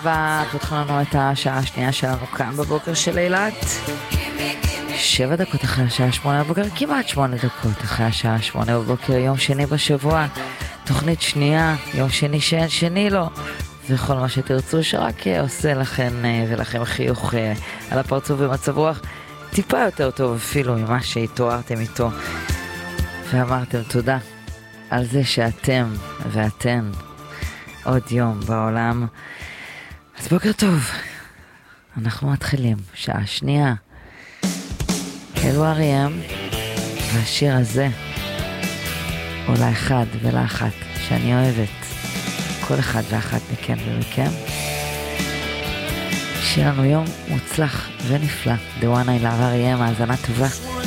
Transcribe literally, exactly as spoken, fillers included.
פותחים לנו את השעה השנייה שלנו כאן בבוקר של אילת. שבע דקות אחרי השעה שמונה בבוקר, כמעט שמונה דקות אחרי השעה שמונה בבוקר, יום שני בשבוע, תוכנית שנייה, יום שני שאין שני לו, וכל מה שתרצו שרק עושה לכם ולכם חיוך על הפרצוף ומצב רוח טיפה יותר טוב אפילו ממה שהתוארתם איתו, ואמרתם תודה על זה שאתם ואתן עוד יום בעולם. אז בוקר טוב, אנחנו מתחילים שעה שנייה. אלו אריאם, והשיר הזה הוא לאחד ולאחת שאני אוהבת, כל אחד ואחת מכן ומכם. שיר לנו יום מוצלח ונפלא. The One I Love אריאם, האזנה טובה.